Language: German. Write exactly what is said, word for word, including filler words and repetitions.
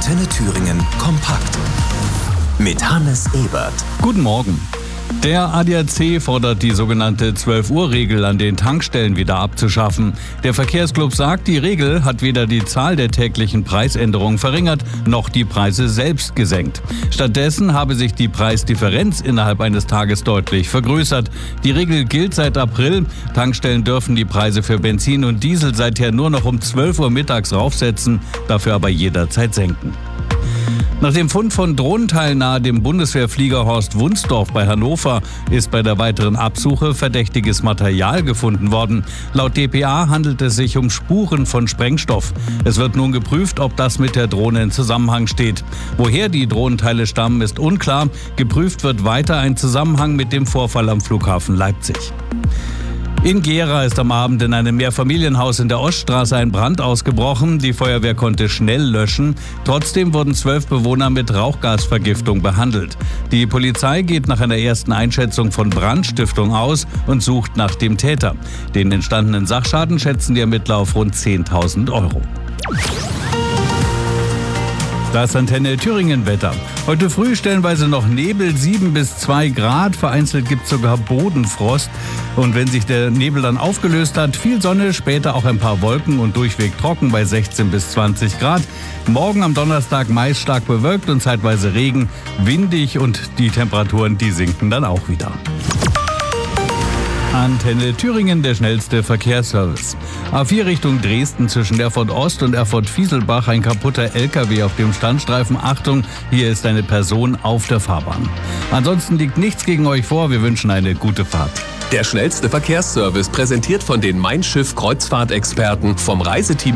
Antenne Thüringen kompakt. Mit Hannes Ebert. Guten Morgen. Der A D A C fordert, die sogenannte zwölf Uhr Regel an den Tankstellen wieder abzuschaffen. Der Verkehrsclub sagt, die Regel hat weder die Zahl der täglichen Preisänderungen verringert, noch die Preise selbst gesenkt. Stattdessen habe sich die Preisdifferenz innerhalb eines Tages deutlich vergrößert. Die Regel gilt seit April. Tankstellen dürfen die Preise für Benzin und Diesel seither nur noch um zwölf Uhr mittags raufsetzen, dafür aber jederzeit senken. Nach dem Fund von Drohnenteilen nahe dem Bundeswehrflieger Horst Wunsdorf bei Hannover ist bei der weiteren Absuche verdächtiges Material gefunden worden. Laut D P A handelt es sich um Spuren von Sprengstoff. Es wird nun geprüft, ob das mit der Drohne in Zusammenhang steht. Woher die Drohnenteile stammen, ist unklar. Geprüft wird weiter ein Zusammenhang mit dem Vorfall am Flughafen Leipzig. In Gera ist am Abend in einem Mehrfamilienhaus in der Oststraße ein Brand ausgebrochen. Die Feuerwehr konnte schnell löschen. Trotzdem wurden zwölf Bewohner mit Rauchgasvergiftung behandelt. Die Polizei geht nach einer ersten Einschätzung von Brandstiftung aus und sucht nach dem Täter. Den entstandenen Sachschaden schätzen die Ermittler auf rund zehntausend Euro. Das Antenne Thüringen Wetter. Heute früh stellenweise noch Nebel, sieben bis zwei Grad. Vereinzelt gibt es sogar Bodenfrost. Und wenn sich der Nebel dann aufgelöst hat, viel Sonne, später auch ein paar Wolken und durchweg trocken bei sechzehn bis zwanzig Grad. Morgen am Donnerstag meist stark bewölkt und zeitweise Regen, windig und die Temperaturen, die sinken dann auch wieder. Antenne Thüringen, der schnellste Verkehrsservice. A vier Richtung Dresden zwischen Erfurt Ost und Erfurt Fieselbach ein kaputter L K W auf dem Standstreifen. Achtung, hier ist eine Person auf der Fahrbahn. Ansonsten liegt nichts gegen euch vor. Wir wünschen eine gute Fahrt. Der schnellste Verkehrsservice, präsentiert von den Mein Schiff Kreuzfahrtexperten vom Reiseteam